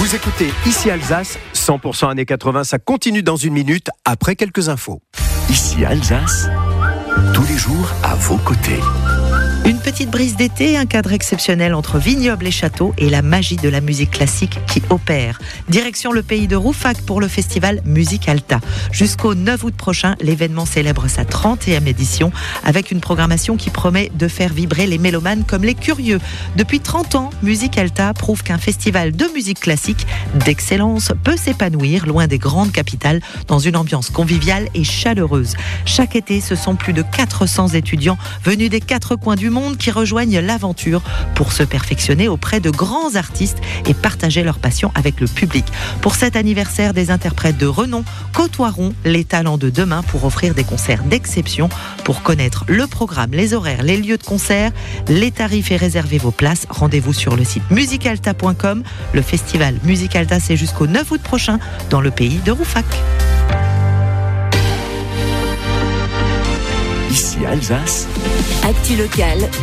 Vous écoutez Ici Alsace, 100% années 80, ça continue dans une minute après quelques infos. Ici Alsace, tous les jours à vos côtés. Une petite brise d'été, un cadre exceptionnel entre vignobles et châteaux et la magie de la musique classique qui opère. Direction le pays de Rouffach pour le festival Musique Alta. Jusqu'au 9 août prochain, l'événement célèbre sa 30e édition avec une programmation qui promet de faire vibrer les mélomanes comme les curieux. Depuis 30 ans, Musique Alta prouve qu'un festival de musique classique d'excellence peut s'épanouir loin des grandes capitales dans une ambiance conviviale et chaleureuse. Chaque été, ce sont plus de 400 étudiants venus des 4 coins du monde qui rejoignent l'aventure pour se perfectionner auprès de grands artistes et partager leur passion avec le public. Pour cet anniversaire, des interprètes de renom côtoieront les talents de demain pour offrir des concerts d'exception. Pour connaître le programme, les horaires, les lieux de concert, les tarifs et réserver vos places, rendez-vous sur le site musicalta.com. Le festival Musique Alta, c'est jusqu'au 9 août prochain dans le pays de Rouffach. Ici Alsace. Actu locale.